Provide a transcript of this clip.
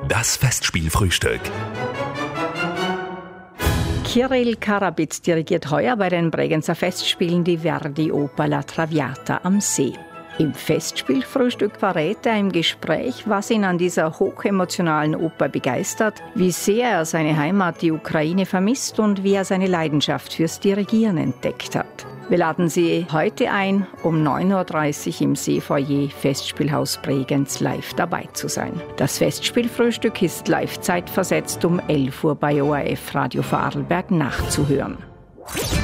Das Festspielfrühstück. Kirill Karabits dirigiert heuer bei den Bregenzer Festspielen die Verdi-Oper La Traviata am See. Im Festspielfrühstück verrät er im Gespräch, was ihn an dieser hochemotionalen Oper begeistert, wie sehr er seine Heimat, die Ukraine, vermisst und wie er seine Leidenschaft fürs Dirigieren entdeckt hat. Wir laden Sie heute ein, um 9.30 Uhr im Seefoyer Festspielhaus Bregenz live dabei zu sein. Das Festspielfrühstück ist live zeitversetzt um 11 Uhr bei ORF Radio Vorarlberg nachzuhören.